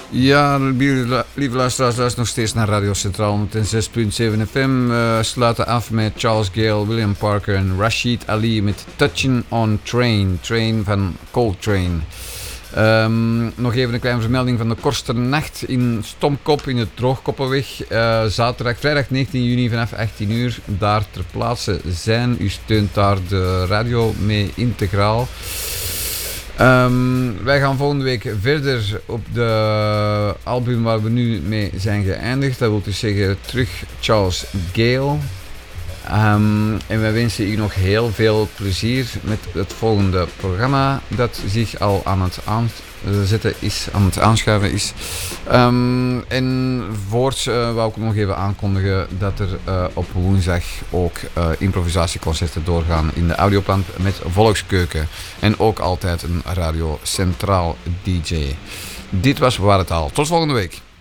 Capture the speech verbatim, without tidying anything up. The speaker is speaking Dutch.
Ja, lieve luisteraars, luister nog steeds naar Radio Centraal honderdzes komma zeven F M. Uh, sluiten af met Charles Gale, William Parker en Rashid Ali met Touching on Train. Train van Coltrane. Um, nog even een kleine vermelding van de Korsternacht in Stomkop in het Droogkoppenweg. Uh, zaterdag, vrijdag negentien juni vanaf achttien uur. Daar ter plaatse zijn. U steunt daar de radio mee integraal. Um, wij gaan volgende week verder op de album waar we nu mee zijn geëindigd. Dat wil dus zeggen terug Charles Gale. Um, en wij wensen u nog heel veel plezier met het volgende programma dat zich al aan het aanzetten is, aan het aanschuiven is. Um, en voorts uh, wou ik nog even aankondigen dat er uh, op woensdag ook uh, improvisatieconcerten doorgaan in de Audioplant met Volkskeuken. En ook altijd een Radio Centraal D J. Dit was Waar het Al. Tot volgende week.